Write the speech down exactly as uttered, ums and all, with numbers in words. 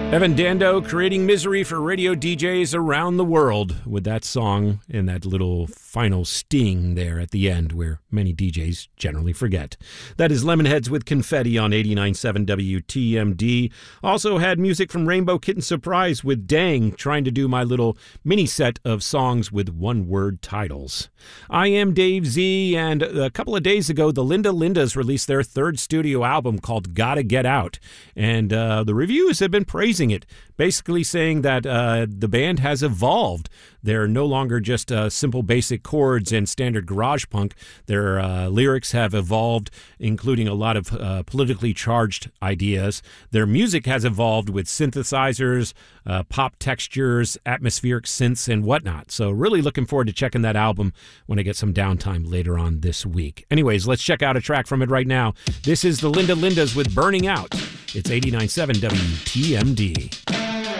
Evan Dando creating misery for radio D Js around the world with that song and that little final sting there at the end where many D Js generally forget. That is Lemonheads with Confetti on eighty-nine point seven W T M D. Also had music from Rainbow Kitten Surprise with Dang, trying to do my little mini set of songs with one-word titles. I am Dave Z, and a couple of days ago, the Linda Lindas released their third studio album called Gotta Get Out, and uh, the reviews have been praising it, basically saying that uh, the band has evolved. They're no longer just uh, simple basic chords and standard garage punk. Their uh, lyrics have evolved, including a lot of uh, politically charged ideas. Their music has evolved with synthesizers, uh, pop textures, atmospheric synths, and whatnot. So really looking forward to checking that album when I get some downtime later on this week. Anyways, let's check out a track from it right now. This is the Linda Lindas with Burning Out. It's eighty-nine point seven W T M D.